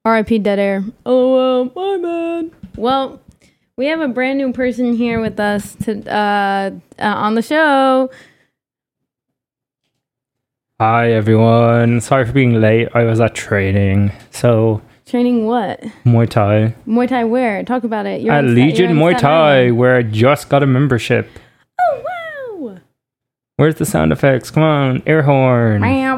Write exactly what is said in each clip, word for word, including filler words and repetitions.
R I P dead air. Oh, my man. Well, we have a brand new person here with us to uh, uh on the show. Hi everyone. Sorry for being late. I was at training. So Training what? Muay Thai. Muay Thai where? Talk about it. You're At on Legion Sta- Muay Thai, where I just got a membership. Oh wow! Where's the sound effects? Come on, air horn.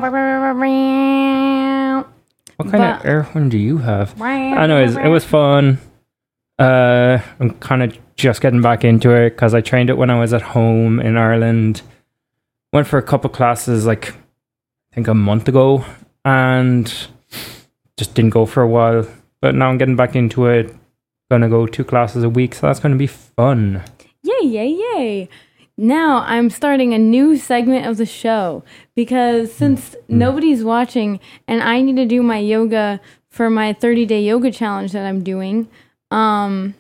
What kind But- of air horn do you have? Anyways, it was fun. Uh, I'm kind of just getting back into it because I trained it when I was at home in Ireland. Went for a couple classes like I think a month ago and just didn't go for a while. But now I'm getting back into it. Gonna go two classes a week, so that's gonna be fun. Yay, yay, yay. Now I'm starting a new segment of the show because since nobody's watching and I need to do my yoga for my thirty-day yoga challenge that I'm doing, um,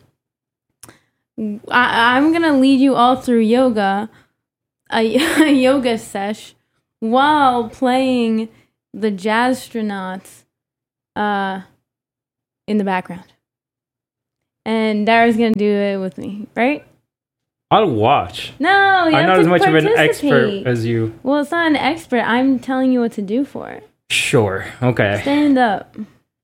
I, I'm going to lead you all through yoga, a, a yoga sesh, while playing the Jazzstronauts uh, in the background. And Dara's going to do it with me, right? I'll watch. No, you I'm have not to as much of an expert participate. as you. Well, it's not an expert. I'm telling you what to do for it. Sure. Okay. Stand up.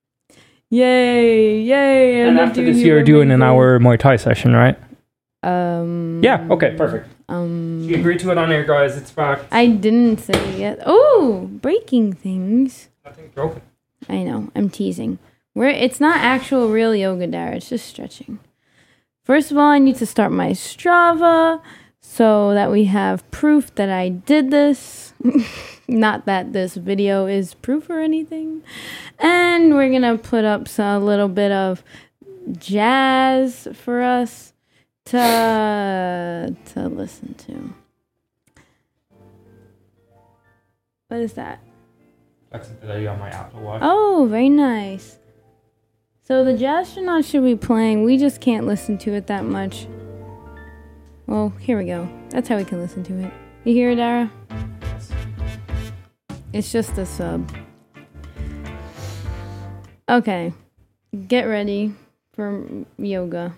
Yay, yay. And I'm after doing this, you you're doing an amazing. hour Muay Thai session, right? Um. Yeah. Okay. Perfect. Um. You agreed to it on air, guys. It's back. I didn't say it yet. Oh, breaking things. Nothing broken. I know. I'm teasing. We're. It's not actual real yoga, Dara. It's just stretching. First of all, I need to start my Strava so that we have proof that I did this. Not that this video is proof or anything. And we're going to put up a little bit of jazz for us to, to listen to. What is that? Flexing today on my Apple Watch. Oh, very nice. So the Jazzstronauts should be playing. We just can't listen to it that much. Well, here we go. That's how we can listen to it. You hear it, Dara? It's just a sub. Okay. Get ready for yoga.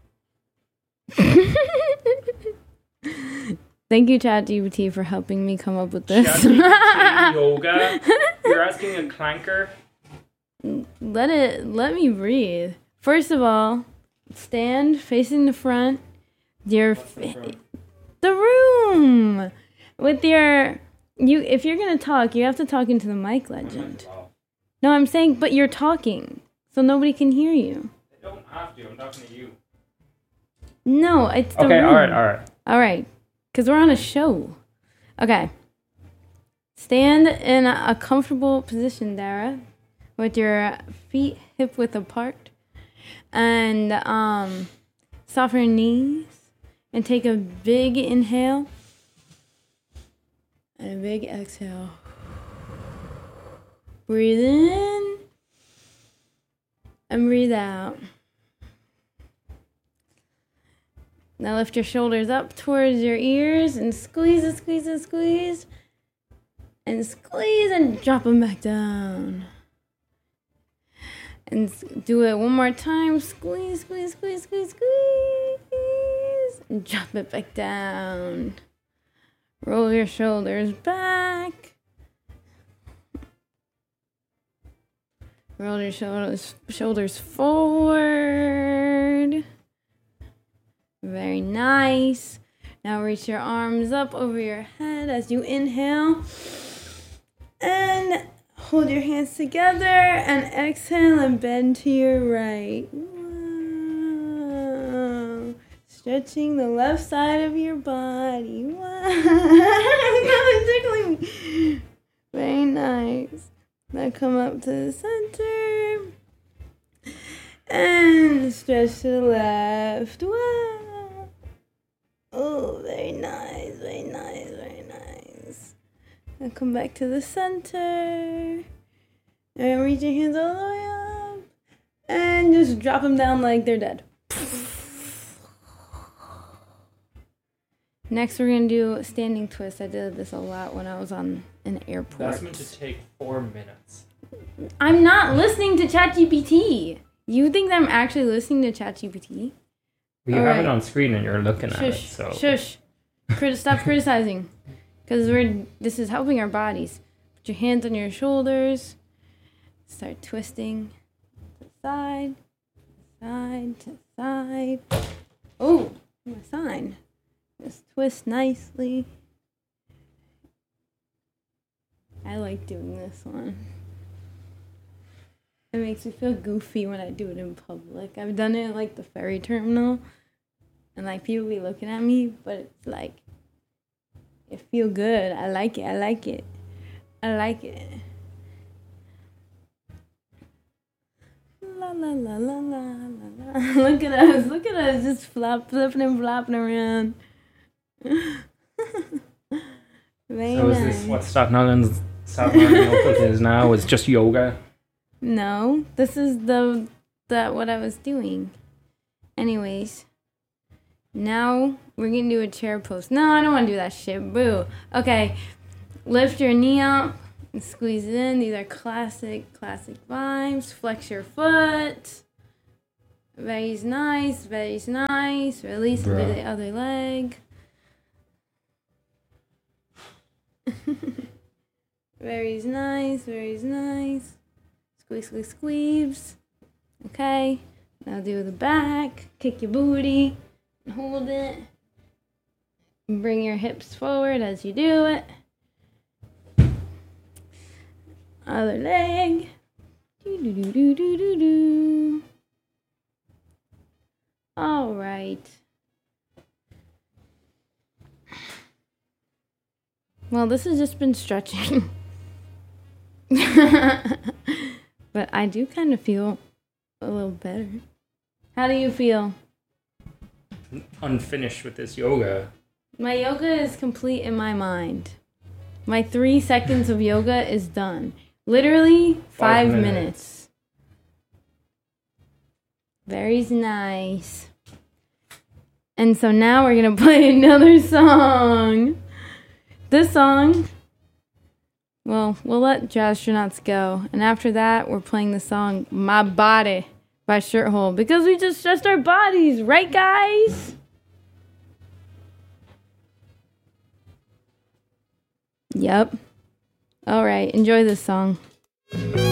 Thank you, ChatGPT, for helping me come up with this. ChatGPT yoga? You're asking a clanker? Let it, let me breathe. First of all, stand facing the front. Your, the, front? the room. With your, you. If you're gonna talk, you have to talk into the mic, legend. No, I'm saying, but you're talking, so nobody can hear you. I don't have to. I'm talking to you. No, it's the Okay. room. All right. All right. All right, because we're on a show. Okay. Stand in a, a comfortable position, Dara, with your feet hip width apart, and um, soften your knees, and take a big inhale and a big exhale. Breathe in and breathe out. Now lift your shoulders up towards your ears and squeeze and squeeze and squeeze. And squeeze and drop them back down. And do it one more time. Squeeze, squeeze, squeeze, squeeze, squeeze. And drop it back down. Roll your shoulders back. Roll your shoulders, shoulders forward. Very nice. Now reach your arms up over your head as you inhale. And hold your hands together and exhale and bend to your right. Wow. Stretching the left side of your body. Wow. Tickling me. Very nice. Now come up to the center. And stretch to the left. Wow. Oh, very nice, very nice, very nice. Now come back to the center. And reach your hands all the way up. And just drop them down like they're dead. Next, we're going to do a standing twist. I did this a lot when I was on an airport. That's meant to take four minutes. I'm not listening to ChatGPT. You think that I'm actually listening to ChatGPT? You All have right. it on screen and you're looking at Shush, it, so... Shush. Crit- stop criticizing. Because we're this is helping our bodies. Put your hands on your shoulders. Start twisting. To the side. Side to side. Oh, my sign. Just twist nicely. I like doing this one. It makes me feel goofy when I do it in public. I've done it at like the ferry terminal. And like people be looking at me, but it's like, it feel good. I like it. I like it. I like it. La la la la la la la. Look at us. Look at us just flop, flipping and flopping around. Very So is nice. this what Staten Island's Staten Island Open is now? Is just yoga? No, this is the that what I was doing. Anyways, now we're gonna do a chair pose. No, I don't want to do that shit. Boo. Okay, lift your knee up and squeeze it in. These are classic, classic vibes. Flex your foot. Very nice, very nice. Release Bruh. the other leg. Very nice, very nice. Squeeze, squeeze, squeeze. Okay. Now do the back. Kick your booty. And hold it. Bring your hips forward as you do it. Other leg. Do do do do do do do. All right. Well, this has just been stretching. But I do kind of feel a little better. How do you feel? Unfinished with this yoga. My yoga is complete in my mind. My three seconds of yoga is done. Literally five, Five minutes. minutes. Very nice. And so now we're going to play another song. This song, well, we'll let Jazztronauts go. And after that, we're playing the song My Body by Shirthole. Because we just stretched our bodies, right, guys? Yep. All right, enjoy this song.